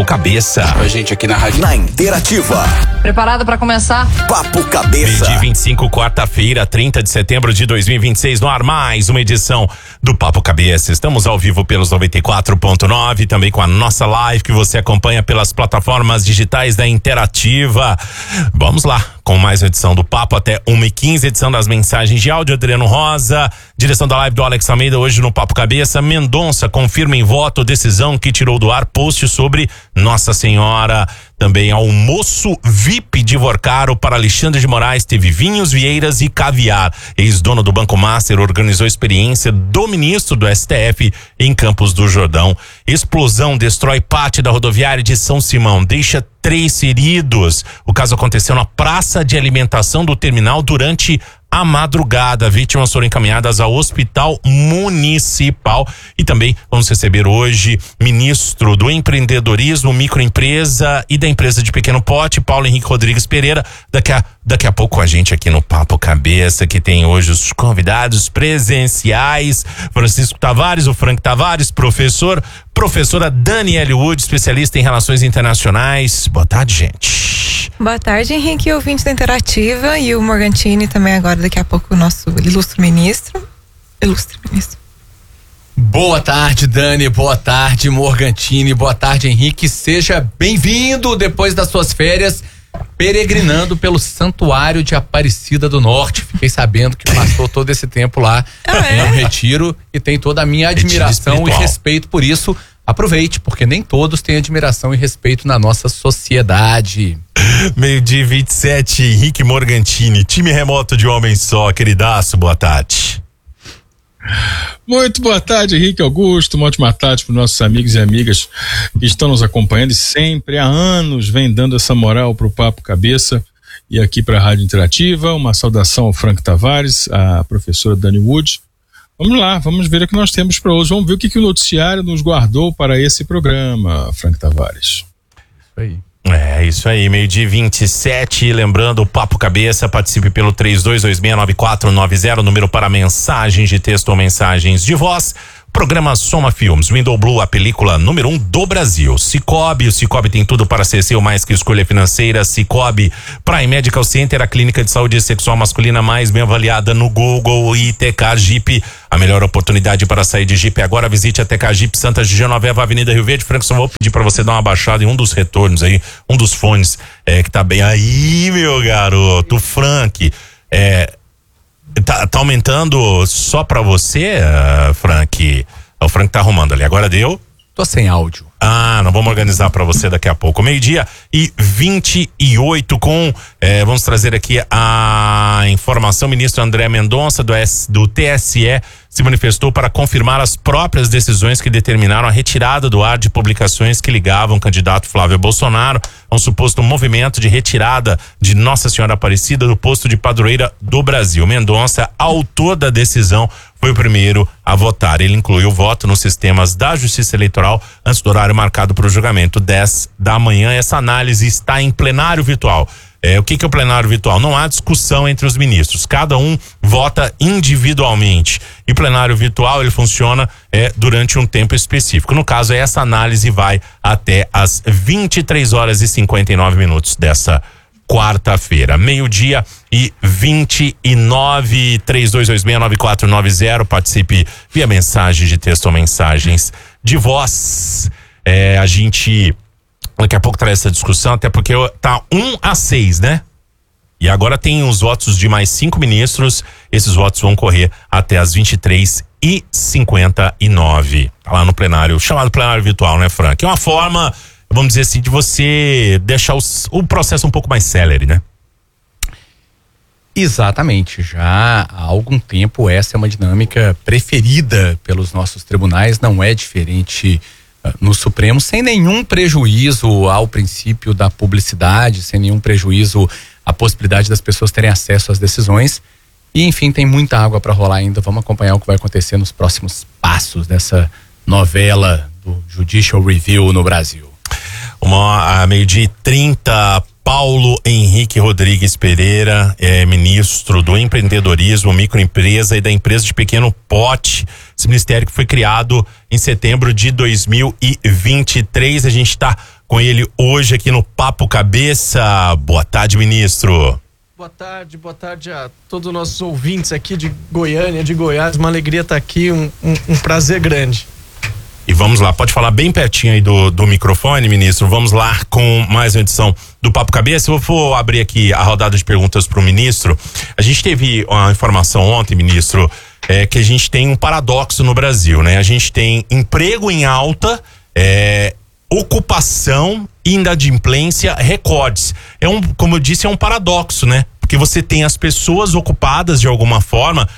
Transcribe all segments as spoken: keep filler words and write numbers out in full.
Cabeça. A gente aqui na rádio. Na Interativa. Preparado para começar? Papo Cabeça. Meio-dia vinte e cinco, quarta-feira, trinta de setembro de dois mil e vinte e seis, no ar mais uma edição do Papo Cabeça. Estamos ao vivo pelos noventa e quatro ponto nove, também com a nossa live que você acompanha pelas plataformas digitais da Interativa. Vamos lá, com mais uma edição do Papo até uma e quinze, edição das mensagens de áudio, Adriano Rosa, direção da live do Alex Almeida, hoje no Papo Cabeça. Mendonça confirma em voto decisão que tirou do ar post sobre Nossa Senhora. Também almoço V I P de Vorcaro para Alexandre de Moraes, teve vinhos, vieiras e caviar. Ex-dono do Banco Master organizou experiência do ministro do S T F em Campos do Jordão. Explosão destrói parte da rodoviária de São Simão, deixa três feridos. O caso aconteceu na praça de alimentação do terminal durante a madrugada. Vítimas foram encaminhadas ao hospital municipal. E também vamos receber hoje ministro do empreendedorismo, microempresa e da empresa de pequeno porte, Paulo Henrique Rodrigues Pereira. Daqui a, daqui a pouco a gente aqui no Papo Cabeça, que tem hoje os convidados presenciais, Francisco Tavares, o Frank Tavares, professor, professora Daniele Wood, especialista em relações internacionais. Boa tarde, gente. Boa tarde, Henrique, ouvinte da Interativa, e o Morgantini também agora, daqui a pouco, o nosso ilustre ministro. Ilustre ministro. Boa tarde, Dani, boa tarde, Morgantini, boa tarde, Henrique. Seja bem-vindo depois das suas férias, peregrinando pelo Santuário de Aparecida do Norte. Fiquei sabendo que passou todo esse tempo lá ah, em é? um retiro, e tem toda a minha admiração e respeito por isso. Aproveite, porque nem todos têm admiração e respeito na nossa sociedade. Meio-dia vinte e sete, Henrique Morgantini, time remoto de homem só, queridaço, boa tarde. Muito boa tarde, Henrique Augusto, uma ótima tarde para os nossos amigos e amigas que estão nos acompanhando e sempre há anos vem dando essa moral para o Papo Cabeça e aqui para a Rádio Interativa. Uma saudação ao Frank Tavares, à professora Dani Wood. Vamos lá, vamos ver o que nós temos para hoje. Vamos ver o que, que o noticiário nos guardou para esse programa, Frank Tavares. Isso aí. É, isso aí, meio-dia vinte e sete, lembrando o Papo Cabeça, participe pelo três dois dois seis nove quatro nove zero, número para mensagens de texto ou mensagens de voz. Programa Soma Filmes, Window Blue, a película número um do Brasil. Cicobi, o Cicobi tem tudo para ser seu, mais que escolha financeira. Cicobi Prime Medical Center, a clínica de saúde sexual masculina mais bem avaliada no Google. E T K Jeep, a melhor oportunidade para sair de Jeep agora. Visite a T K Jeep Santa Genoveva, Avenida Rio Verde. Frank, só vou pedir para você dar uma baixada em um dos retornos aí, um dos fones, é, que tá bem aí, meu garoto. Frank, é... Tá, tá aumentando só pra você, uh, Frank? O Frank tá arrumando ali. Agora deu? Tô sem áudio. Ah, não vamos organizar pra você daqui a pouco. Meio-dia e vinte e oito com, eh, vamos trazer aqui a informação. O ministro André Mendonça do, S, do T S E se manifestou para confirmar as próprias decisões que determinaram a retirada do ar de publicações que ligavam o candidato Flávio Bolsonaro a um suposto movimento de retirada de Nossa Senhora Aparecida do posto de padroeira do Brasil. Mendonça, autor da decisão, foi o primeiro a votar. Ele incluiu o voto nos sistemas da Justiça Eleitoral antes do horário marcado para o julgamento, dez da manhã. Essa análise está em plenário virtual. É, o que, que é o plenário virtual? Não há discussão entre os ministros, cada um vota individualmente. E o plenário virtual, ele funciona é, durante um tempo específico. No caso, essa análise vai até às vinte e três horas e cinquenta e nove minutos dessa quarta-feira. Meio-dia e vinte e nove, três dois dois seis nove quatro nove zero. Participe via mensagem de texto ou mensagens de voz. É, a gente daqui a pouco traz essa discussão, até porque tá um a seis, né? E agora tem os votos de mais cinco ministros. Esses votos vão correr até as vinte e três e cinquenta e nove. Tá lá no plenário, chamado plenário virtual, né, Frank? É uma forma, vamos dizer assim, de você deixar os, o processo um pouco mais célere, né? Exatamente, já há algum tempo essa é uma dinâmica preferida pelos nossos tribunais, não é diferente uh, no Supremo, sem nenhum prejuízo ao princípio da publicidade, sem nenhum prejuízo à possibilidade das pessoas terem acesso às decisões. E enfim, tem muita água para rolar ainda. Vamos acompanhar o que vai acontecer nos próximos passos dessa novela do Judicial Review no Brasil. Uma a meio-dia e trinta, Paulo Henrique Rodrigues Pereira, é ministro do empreendedorismo, microempresa e da empresa de pequeno porte. Esse ministério que foi criado em setembro de dois mil e vinte e três. A gente está com ele hoje aqui no Papo Cabeça. Boa tarde, ministro. Boa tarde, boa tarde a todos os nossos ouvintes aqui de Goiânia, de Goiás. Uma alegria estar aqui, um, um, um prazer grande. E vamos lá, pode falar bem pertinho aí do, do microfone, ministro. Vamos lá com mais uma edição do Papo Cabeça. Eu vou abrir aqui a rodada de perguntas para o ministro. A gente teve uma informação ontem, ministro, é, que a gente tem um paradoxo no Brasil, né? A gente tem emprego em alta, é, ocupação, inadimplência, recordes. É um, como eu disse, é um paradoxo, né? Porque você tem as pessoas ocupadas de alguma forma,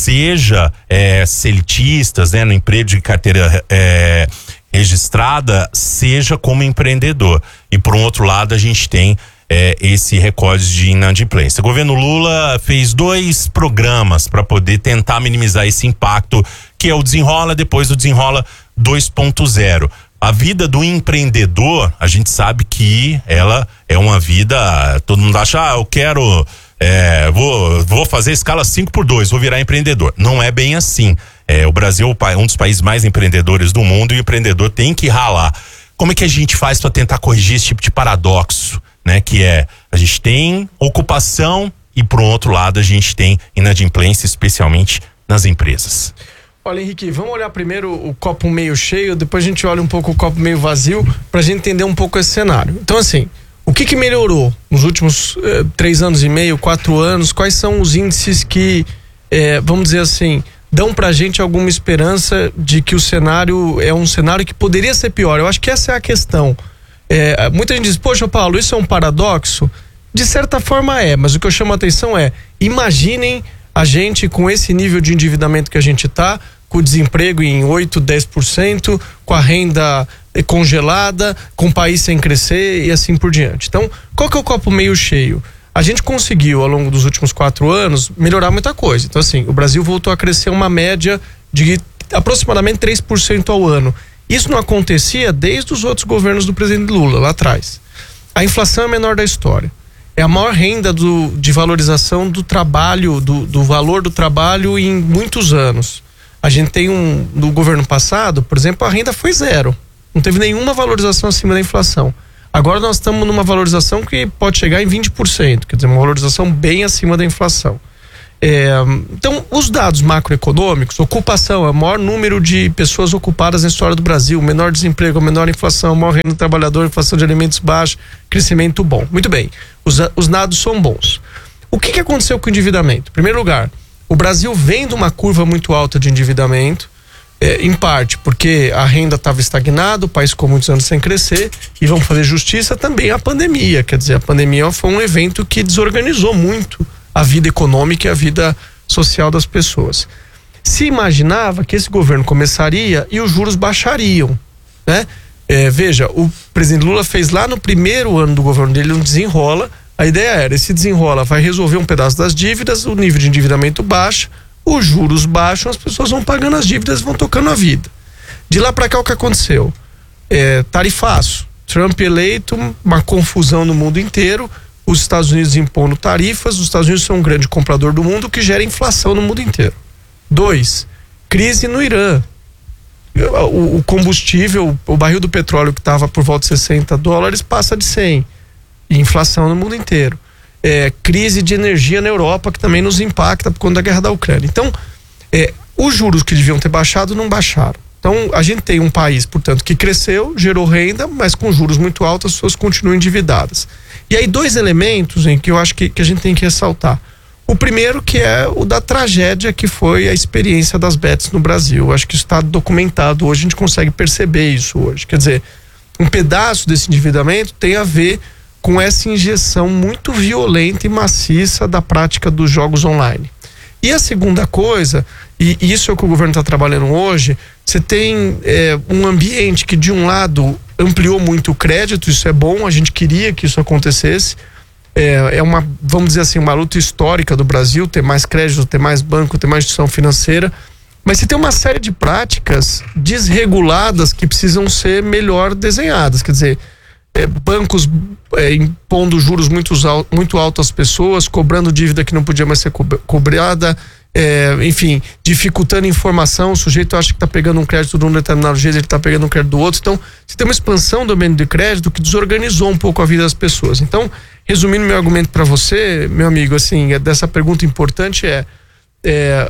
seja é, selitistas, né, no emprego de carteira é, registrada, seja como empreendedor. E por um outro lado, a gente tem é, esse recorde de inadimplência. O governo Lula fez dois programas para poder tentar minimizar esse impacto, que é o Desenrola, depois do Desenrola dois ponto zero. A vida do empreendedor, a gente sabe que ela é uma vida, todo mundo acha, ah, eu quero, é, vou, vou fazer escala cinco por dois, vou virar empreendedor. Não é bem assim. É, o Brasil é um dos países mais empreendedores do mundo e o empreendedor tem que ralar. Como é que a gente faz para tentar corrigir esse tipo de paradoxo, né? Que é, a gente tem ocupação e por outro lado a gente tem inadimplência, especialmente nas empresas. Olha, Henrique, vamos olhar primeiro o copo meio cheio, depois a gente olha um pouco o copo meio vazio, pra gente entender um pouco esse cenário. Então, assim, o que que melhorou nos últimos eh, três anos e meio, quatro anos? Quais são os índices que, eh, vamos dizer assim, dão pra gente alguma esperança de que o cenário é um cenário que poderia ser pior? Eu acho que essa é a questão. Eh, muita gente diz, poxa, Paulo, isso é um paradoxo? De certa forma é, mas o que eu chamo a atenção é, imaginem a gente com esse nível de endividamento que a gente tá, com o desemprego em oito, dez por cento, com a renda congelada, com o país sem crescer e assim por diante. Então, qual que é o copo meio cheio? A gente conseguiu, ao longo dos últimos quatro anos, melhorar muita coisa. Então, assim, o Brasil voltou a crescer uma média de aproximadamente três por cento ao ano. Isso não acontecia desde os outros governos do presidente Lula, lá atrás. A inflação é a menor da história. É a maior renda do, de valorização do trabalho, do, do valor do trabalho em muitos anos. A gente tem um, no governo passado, por exemplo, a renda foi zero. Não teve nenhuma valorização acima da inflação. Agora nós estamos numa valorização que pode chegar em vinte por cento, quer dizer, uma valorização bem acima da inflação. É, então, os dados macroeconômicos, ocupação, é o maior número de pessoas ocupadas na história do Brasil, menor desemprego, menor inflação, maior renda do trabalhador, inflação de alimentos baixa, crescimento bom. Muito bem, os, os dados são bons. O que, que aconteceu com o endividamento? Em primeiro lugar, o Brasil vem de uma curva muito alta de endividamento, é, em parte porque a renda estava estagnada, o país ficou muitos anos sem crescer, e vamos fazer justiça também à pandemia, quer dizer, a pandemia foi um evento que desorganizou muito a vida econômica e a vida social das pessoas. Se imaginava que esse governo começaria e os juros baixariam, né? É, veja, o presidente Lula fez lá no primeiro ano do governo dele um desenrola. A ideia era, esse desenrola vai resolver um pedaço das dívidas, o nível de endividamento baixa, os juros baixam, as pessoas vão pagando as dívidas e vão tocando a vida. De lá para cá o que aconteceu? É, tarifaço. Trump eleito, uma confusão no mundo inteiro, os Estados Unidos impondo tarifas, os Estados Unidos são um grande comprador do mundo, que gera inflação no mundo inteiro. Dois, crise no Irã. O, o combustível, o barril do petróleo que estava por volta de sessenta dólares passa de cem. E inflação no mundo inteiro. É, crise de energia na Europa, que também nos impacta por conta da guerra da Ucrânia. Então, é, os juros que deviam ter baixado não baixaram. Então, a gente tem um país, portanto, que cresceu, gerou renda, mas com juros muito altos, as pessoas continuam endividadas. E aí, dois elementos em que eu acho que, que a gente tem que ressaltar. O primeiro, que é o da tragédia que foi a experiência das bets no Brasil. Eu acho que isso está documentado hoje, a gente consegue perceber isso hoje. Quer dizer, um pedaço desse endividamento tem a ver com essa injeção muito violenta e maciça da prática dos jogos online. E a segunda coisa, e isso é o que o governo está trabalhando hoje, você tem é, um ambiente que de um lado ampliou muito o crédito, isso é bom, a gente queria que isso acontecesse, é, é uma, vamos dizer assim, uma luta histórica do Brasil, ter mais crédito, ter mais banco, ter mais instituição financeira, mas você tem uma série de práticas desreguladas que precisam ser melhor desenhadas, quer dizer, é, bancos é, impondo juros muito, muito altos às pessoas, cobrando dívida que não podia mais ser co cobrada, é, enfim, dificultando informação. O sujeito acha que está pegando um crédito de um determinado jeito, ele está pegando um crédito do outro. Então, você tem uma expansão do ambiente de crédito que desorganizou um pouco a vida das pessoas. Então, resumindo meu argumento para você, meu amigo, assim, dessa pergunta importante é, é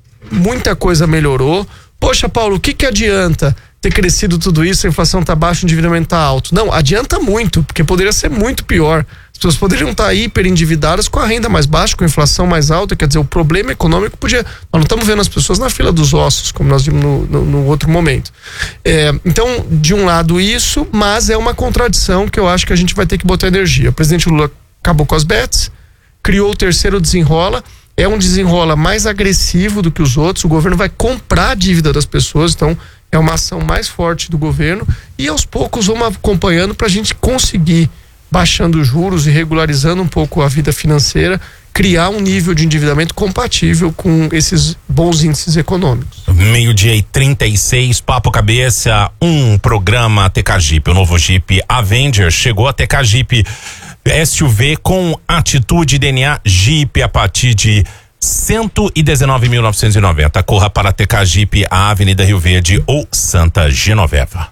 muita coisa melhorou. Poxa, Paulo, o que que adianta ter crescido tudo isso, a inflação tá baixa, o endividamento tá alto? Não, adianta muito, porque poderia ser muito pior. As pessoas poderiam estar hiper endividadas com a renda mais baixa, com a inflação mais alta. Quer dizer, o problema econômico podia... Nós não estamos vendo as pessoas na fila dos ossos, como nós vimos no, no, no outro momento. É, então, de um lado isso, mas é uma contradição que eu acho que a gente vai ter que botar energia. O presidente Lula acabou com as bets, criou o terceiro desenrola, é um desenrola mais agressivo do que os outros. O governo vai comprar a dívida das pessoas, então é uma ação mais forte do governo, e aos poucos vamos acompanhando para a gente conseguir, baixando os juros e regularizando um pouco a vida financeira, criar um nível de endividamento compatível com esses bons índices econômicos. Meio-dia e trinta e seis, Papo Cabeça, um programa T K Jeep. O novo Jeep Avenger chegou a T K Jeep S U V com atitude D N A Jeep a partir de cento e dezenove mil novecentos e noventa. Corra para a T K Jeep, a Avenida Rio Verde ou Santa Genoveva.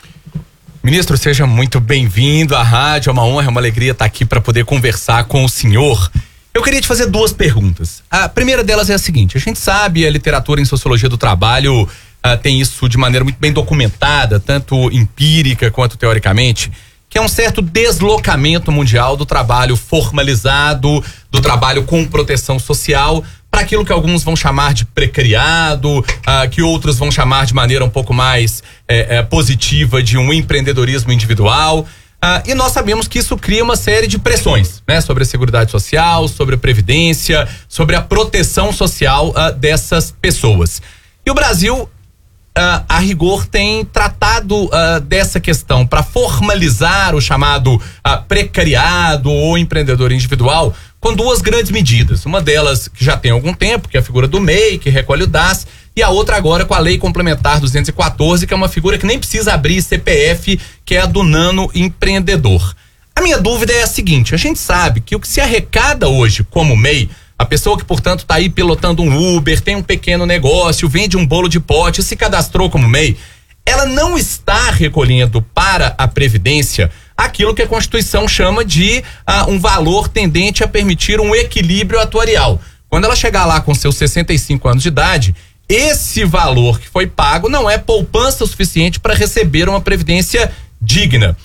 Ministro, seja muito bem-vindo à rádio. É uma honra, é uma alegria estar aqui para poder conversar com o senhor. Eu queria te fazer duas perguntas. A primeira delas é a seguinte: a gente sabe, a literatura em sociologia do trabalho uh, tem isso de maneira muito bem documentada, tanto empírica quanto teoricamente, que é um certo deslocamento mundial do trabalho formalizado, do trabalho com proteção social, para aquilo que alguns vão chamar de precariado, uh, que outros vão chamar de maneira um pouco mais eh, eh, positiva de um empreendedorismo individual. Uh, e nós sabemos que isso cria uma série de pressões, né, sobre a seguridade social, sobre a previdência, sobre a proteção social uh, dessas pessoas. E o Brasil, Uh, a rigor, tem tratado uh, dessa questão para formalizar o chamado uh, precariado ou empreendedor individual com duas grandes medidas. Uma delas que já tem algum tempo, que é a figura do M E I, que recolhe o D A S, e a outra agora com a Lei Complementar duzentos e quatorze, que é uma figura que nem precisa abrir C P F, que é a do nano empreendedor. A minha dúvida é a seguinte: a gente sabe que o que se arrecada hoje como M E I, a pessoa que, portanto, está aí pilotando um Uber, tem um pequeno negócio, vende um bolo de pote, se cadastrou como M E I, ela não está recolhendo para a Previdência aquilo que a Constituição chama de uh, um valor tendente a permitir um equilíbrio atuarial. Quando ela chegar lá com seus sessenta e cinco anos de idade, esse valor que foi pago não é poupança o suficiente para receber uma previdência digna.